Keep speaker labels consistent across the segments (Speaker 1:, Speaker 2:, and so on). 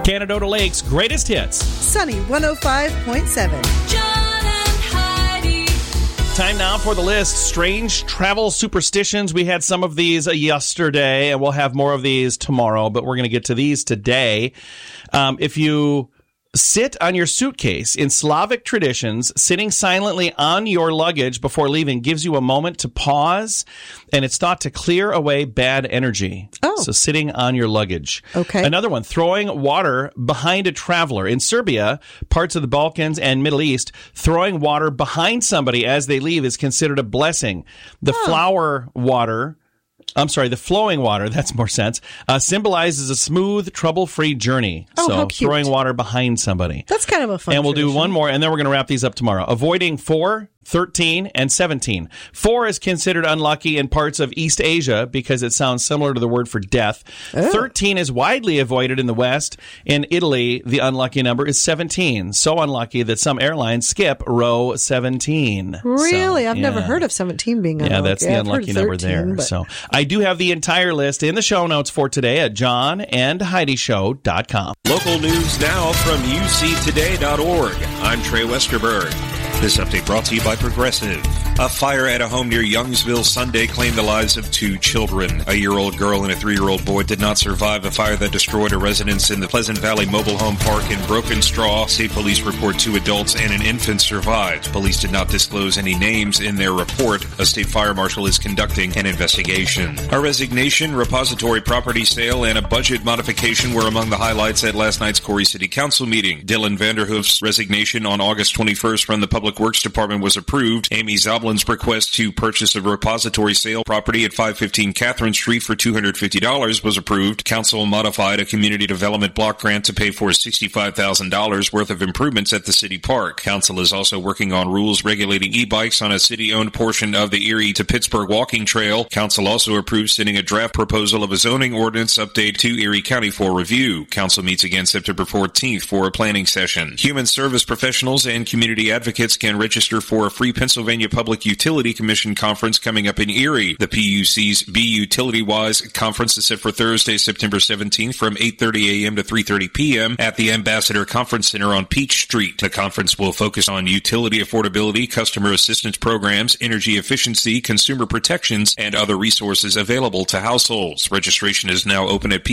Speaker 1: Canadota Lake's greatest hits.
Speaker 2: Sunny 105.7.
Speaker 3: John and Heidi.
Speaker 1: Time now for the list. Strange travel superstitions. We had some of these yesterday, and we'll have more of these tomorrow, but we're going to get to these today. If you sit on your suitcase, in Slavic traditions, sitting silently on your luggage before leaving gives you a moment to pause, and it's thought to clear away bad energy.
Speaker 2: Oh.
Speaker 1: So sitting on your luggage.
Speaker 2: Okay.
Speaker 1: Another one, throwing water behind a traveler. In Serbia, parts of the Balkans and Middle East, throwing water behind somebody as they leave is considered a blessing. The flowing water, that's more sense, symbolizes a smooth, trouble-free journey.
Speaker 2: Oh,
Speaker 1: so
Speaker 2: how cute.
Speaker 1: throwing water behind somebody.
Speaker 2: That's kind of a fun
Speaker 1: And we'll do
Speaker 2: tradition.
Speaker 1: one more, and then we're going to wrap these up tomorrow. Avoiding 4, 13, and 17. 4 is considered unlucky in parts of East Asia because it sounds similar to the word for death.
Speaker 2: Oh.
Speaker 1: 13 is widely avoided in the West. In Italy, the unlucky number is 17. So unlucky that some airlines skip row 17.
Speaker 2: Really?
Speaker 1: So,
Speaker 2: I've never
Speaker 1: yeah.
Speaker 2: heard of 17 being unlucky.
Speaker 1: Yeah, that's the
Speaker 2: I've heard
Speaker 1: unlucky number
Speaker 2: 13,
Speaker 1: there.
Speaker 2: but-
Speaker 1: So I do have the entire list in the show notes for today at johnandheidishow.com.
Speaker 4: Local news now from uctoday.org. I'm Trey Westerberg. This update brought to you by Progressive. A fire at a home near Youngsville Sunday claimed the lives of 2 children. A year-old girl and a 3-year-old boy did not survive a fire that destroyed a residence in the Pleasant Valley Mobile Home Park in Broken Straw. State police report 2 adults and an infant survived. Police did not disclose any names in their report. A state fire marshal is conducting an investigation. A resignation, repository property sale, and a budget modification were among the highlights at last night's Corey City Council meeting. Dylan Vanderhoof's resignation on August 21st from the Public Works Department was approved. Amy Zoblin's request to purchase a repository sale property at 515 Catherine Street for $250 was approved. Council modified a community development block grant to pay for $65,000 worth of improvements at the city park. Council is also working on rules regulating e-bikes on a city-owned portion of the Erie to Pittsburgh walking trail. Council also approved sending a draft proposal of a zoning ordinance update to Erie County for review. Council meets again September 14th for a planning session. Human service professionals and community advocates can register for a free Pennsylvania Public Utility Commission conference coming up in Erie. The PUC's Be Utility Wise conference is set for Thursday, September 17th from 8:30 a.m. to 3:30 p.m. at the Ambassador Conference Center on Peach Street. The conference will focus on utility affordability, customer assistance programs, energy efficiency, consumer protections, and other resources available to households. Registration is now open at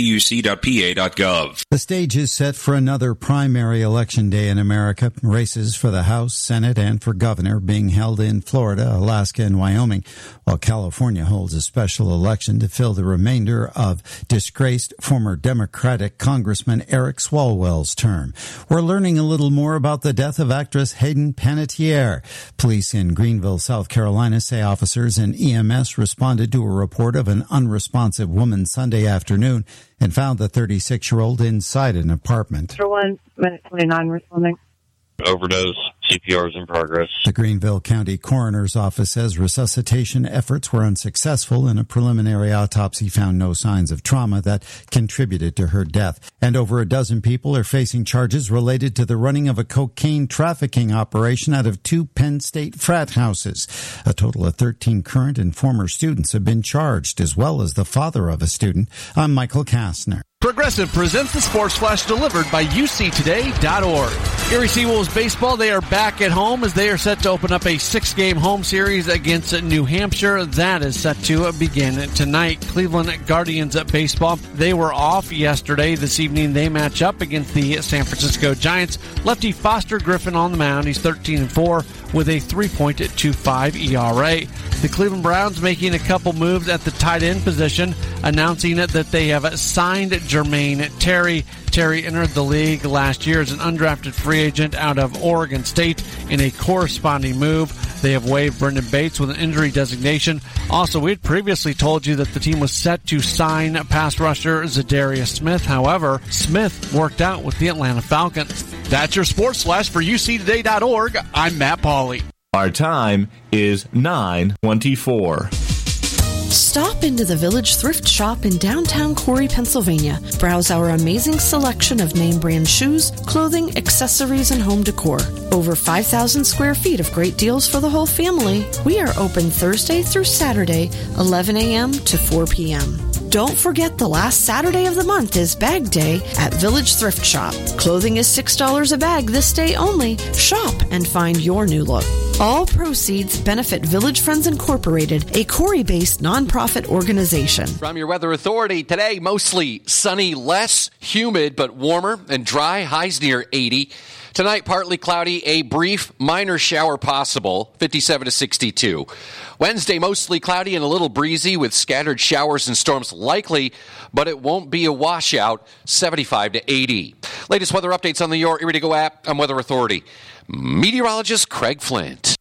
Speaker 4: puc.pa.gov.
Speaker 5: The stage is set for another primary election day in America. Races for the House, Senate, and for governor being held in Florida, Alaska, and Wyoming, while California holds a special election to fill the remainder of disgraced former Democratic Congressman Eric Swalwell's term. We're learning a little more about the death of actress Hayden Panettiere. Police in Greenville, South Carolina say officers and EMS responded to a report of an unresponsive woman Sunday afternoon and found the 36-year-old inside an apartment.
Speaker 6: For 1 minute 29 responding.
Speaker 7: Overdose. CPR is in progress.
Speaker 5: The Greenville County Coroner's Office says resuscitation efforts were unsuccessful and a preliminary autopsy found no signs of trauma that contributed to her death. And over a dozen people are facing charges related to the running of a cocaine trafficking operation out of 2 Penn State frat houses. A total of 13 current and former students have been charged, as well as the father of a student. I'm Michael Kastner.
Speaker 8: Progressive presents the Sports Flash delivered by uctoday.org. Erie Seawolves baseball, they are back at home as they are set to open up a 6-game home series against New Hampshire. That is set to begin tonight. Cleveland Guardians baseball, they were off yesterday. This evening they match up against the San Francisco Giants. Lefty Foster Griffin on the mound. He's 13-4 with a 3.25 ERA. The Cleveland Browns making a couple moves at the tight end position, announcing that they have signed Jermaine Terry. Terry entered the league last year as an undrafted free agent out of Oregon State in a corresponding move. They have waived Brendan Bates with an injury designation. Also, we had previously told you that the team was set to sign pass rusher Zadarius Smith. However, Smith worked out with the Atlanta Falcons. That's your Sports Flash for uctoday.org. I'm Matt Pauley.
Speaker 9: Our time is 9:24.
Speaker 10: Stop into the Village Thrift Shop in downtown Corey, Pennsylvania. Browse our amazing selection of name brand shoes, clothing, accessories, and home decor. Over 5,000 square feet of great deals for the whole family. We are open Thursday through Saturday, 11 a.m. to 4 p.m. Don't forget the last Saturday of the month is Bag Day at Village Thrift Shop. Clothing is $6 a bag this day only. Shop and find your new look. All proceeds benefit Village Friends Incorporated, a Corey-based nonprofit organization.
Speaker 11: From your Weather Authority, today mostly sunny, less humid, but warmer and dry, highs near 80. Tonight, partly cloudy, a brief minor shower possible, 57 to 62. Wednesday, mostly cloudy and a little breezy with scattered showers and storms likely, but it won't be a washout, 75 to 80. Latest weather updates on the Your Erie to Go app on Weather Authority. Meteorologist Craig Flint.